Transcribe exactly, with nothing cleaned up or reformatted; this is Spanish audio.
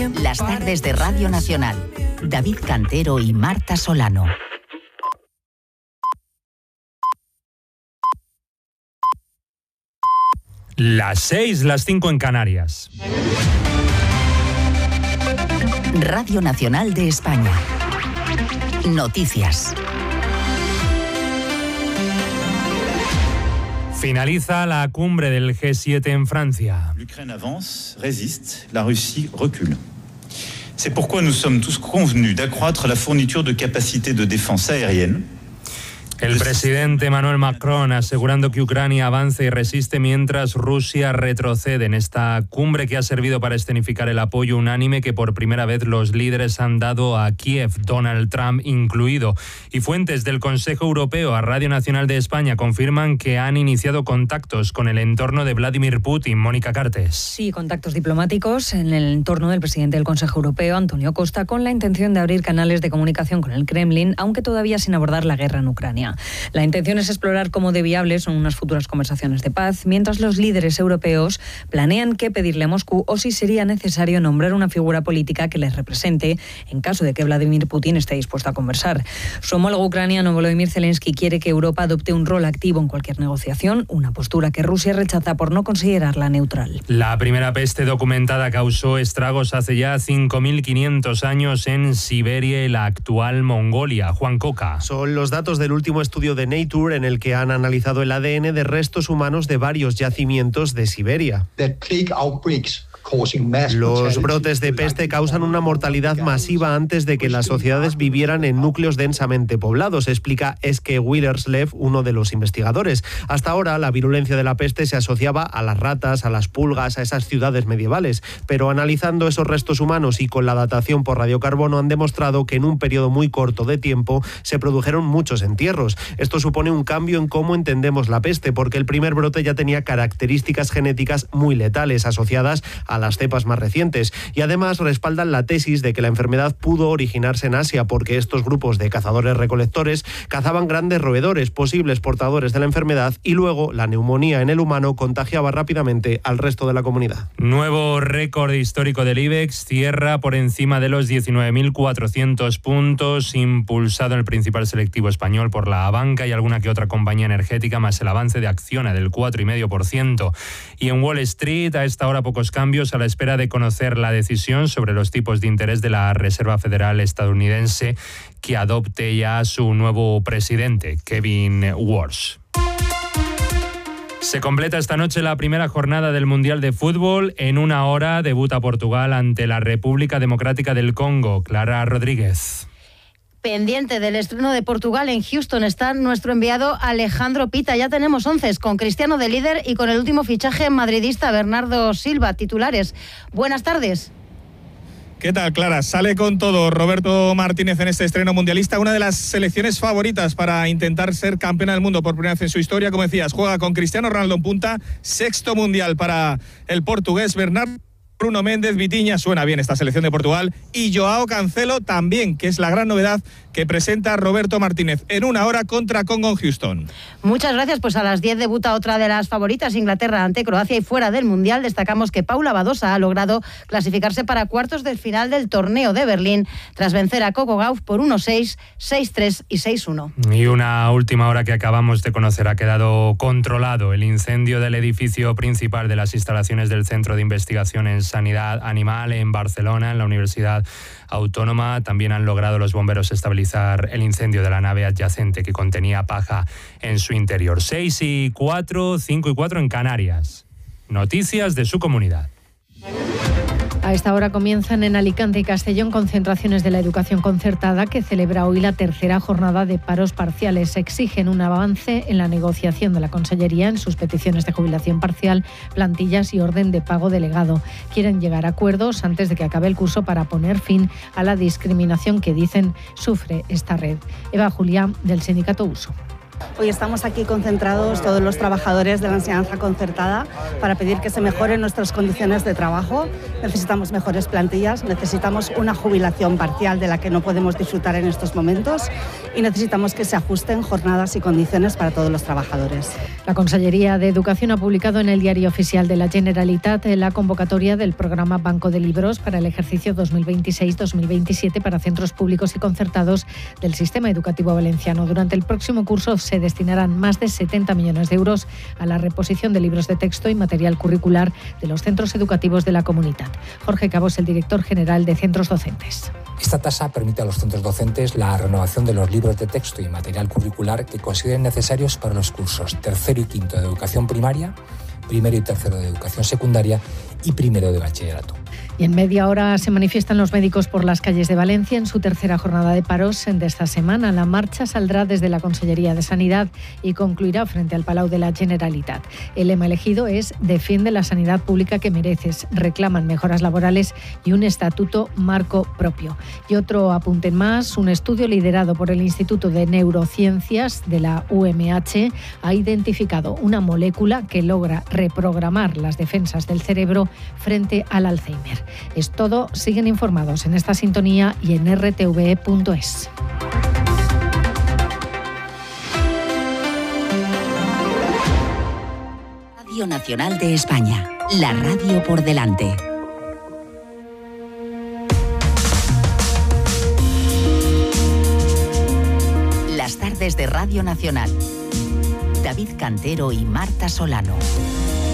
Las tardes de Radio Nacional. David Cantero y Marta Solano. Las seis, las cinco en Canarias. Radio Nacional de España. Noticias. Finaliza la cumbre del G siete en Francia. L'Ukraine avance, résiste, la Russie recule. C'est pourquoi nous sommes tous convenus d'accroître la fourniture de capacités de défense aérienne. El presidente Emmanuel Macron asegurando que Ucrania avanza y resiste mientras Rusia retrocede en esta cumbre que ha servido para escenificar el apoyo unánime que por primera vez los líderes han dado a Kiev, Donald Trump incluido. Y fuentes del Consejo Europeo a Radio Nacional de España confirman que han iniciado contactos con el entorno de Vladimir Putin. Mónica Cartes. Sí, contactos diplomáticos en el entorno del presidente del Consejo Europeo, Antonio Costa, con la intención de abrir canales de comunicación con el Kremlin, aunque todavía sin abordar la guerra en Ucrania. La intención es explorar cómo de viables son unas futuras conversaciones de paz, mientras los líderes europeos planean qué pedirle a Moscú o si sería necesario nombrar una figura política que les represente en caso de que Vladimir Putin esté dispuesto a conversar. Su homólogo ucraniano Volodymyr Zelensky quiere que Europa adopte un rol activo en cualquier negociación, una postura que Rusia rechaza por no considerarla neutral. La primera peste documentada causó estragos hace ya cinco mil quinientos años en Siberia y la actual Mongolia. Juan Coca. Son los datos del último estudio de Nature en el que han analizado el A D N de restos humanos de varios yacimientos de Siberia. Los brotes de peste causan una mortalidad masiva antes de que las sociedades vivieran en núcleos densamente poblados, explica Eske Willerslev, uno de los investigadores. Hasta ahora, la virulencia de la peste se asociaba a las ratas, a las pulgas, a esas ciudades medievales, pero analizando esos restos humanos y con la datación por radiocarbono han demostrado que en un periodo muy corto de tiempo se produjeron muchos entierros. Esto supone un cambio en cómo entendemos la peste, porque el primer brote ya tenía características genéticas muy letales asociadas a a las cepas más recientes y además respaldan la tesis de que la enfermedad pudo originarse en Asia porque estos grupos de cazadores-recolectores cazaban grandes roedores, posibles portadores de la enfermedad, y luego la neumonía en el humano contagiaba rápidamente al resto de la comunidad. Nuevo récord histórico del IBEX, cierra por encima de los diecinueve mil cuatrocientos puntos, impulsado en el principal selectivo español por la banca y alguna que otra compañía energética, más el avance de Acciona del cuatro coma cinco por ciento. Y en Wall Street, a esta hora pocos cambios a la espera de conocer la decisión sobre los tipos de interés de la Reserva Federal estadounidense, que adopte ya su nuevo presidente, Kevin Warsh. Se completa esta noche la primera jornada del Mundial de Fútbol. En una hora debuta Portugal ante la República Democrática del Congo. Clara Rodríguez. Pendiente del estreno de Portugal en Houston está nuestro enviado Alejandro Pita. Ya tenemos once, con Cristiano de líder y con el último fichaje madridista Bernardo Silva, titulares. Buenas tardes. ¿Qué tal, Clara? Sale con todo Roberto Martínez en este estreno mundialista, una de las selecciones favoritas para intentar ser campeona del mundo por primera vez en su historia. Como decías, juega con Cristiano Ronaldo en punta, sexto mundial para el portugués. Bernardo, Bruno Méndez, Vitinha, suena bien esta selección de Portugal, y Joao Cancelo también, que es la gran novedad que presenta Roberto Martínez en una hora contra Congo en Houston. Muchas gracias. Pues a las diez debuta otra de las favoritas, Inglaterra ante Croacia, y fuera del Mundial destacamos que Paula Badosa ha logrado clasificarse para cuartos del final del torneo de Berlín tras vencer a Coco Gauff por uno seis, seis tres y seis uno. Y una última hora que acabamos de conocer, ha quedado controlado el incendio del edificio principal de las instalaciones del Centro de Investigación en Sanidad Animal en Barcelona, en la Universidad Autónoma. También han logrado los bomberos estabilizar el incendio de la nave adyacente que contenía paja en su interior. seis y cuatro, cinco y cuatro en Canarias. Noticias de su comunidad. A esta hora comienzan en Alicante y Castellón concentraciones de la educación concertada que celebra hoy la tercera jornada de paros parciales. Exigen un avance en la negociación de la Consellería en sus peticiones de jubilación parcial, plantillas y orden de pago delegado. Quieren llegar a acuerdos antes de que acabe el curso para poner fin a la discriminación que dicen sufre esta red. Eva Julián, del sindicato Uso. Hoy estamos aquí concentrados todos los trabajadores de la enseñanza concertada para pedir que se mejoren nuestras condiciones de trabajo. Necesitamos mejores plantillas, necesitamos una jubilación parcial de la que no podemos disfrutar en estos momentos y necesitamos que se ajusten jornadas y condiciones para todos los trabajadores. La Consellería de Educación ha publicado en el Diario Oficial de la Generalitat la convocatoria del programa Banco de Libros para el ejercicio dos mil veintiséis dos mil veintisiete para centros públicos y concertados del sistema educativo valenciano. Durante el próximo curso se destinarán más de setenta millones de euros a la reposición de libros de texto y material curricular de los centros educativos de la comunidad. Jorge Cabo es el director general de Centros Docentes. Esta tasa permite a los centros docentes la renovación de los libros de texto y material curricular que consideren necesarios para los cursos tercero y quinto de educación primaria, primero y tercero de educación secundaria y primero de bachillerato. Y en media hora se manifiestan los médicos por las calles de Valencia en su tercera jornada de paros de esta semana. La marcha saldrá desde la Consellería de Sanidad y concluirá frente al Palau de la Generalitat. El lema elegido es «Defiende la sanidad pública que mereces». Reclaman mejoras laborales y un estatuto marco propio. Y otro apunte más, un estudio liderado por el Instituto de Neurociencias de la U M H ha identificado una molécula que logra reprogramar las defensas del cerebro frente al Alzheimer. Es todo, siguen informados en esta sintonía y en r t v punto es. Radio Nacional de España, la radio por delante. Las tardes de Radio Nacional. David Cantero y Marta Solano.